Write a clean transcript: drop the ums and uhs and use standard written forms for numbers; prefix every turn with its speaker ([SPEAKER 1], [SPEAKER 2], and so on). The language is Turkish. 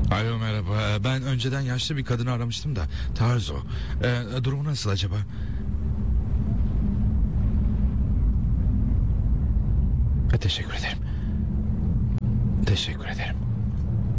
[SPEAKER 1] Alo, merhaba. Ben önceden yaşlı bir kadını aramıştım da. Tarzo. Durumu nasıl acaba? Teşekkür ederim. Teşekkür ederim.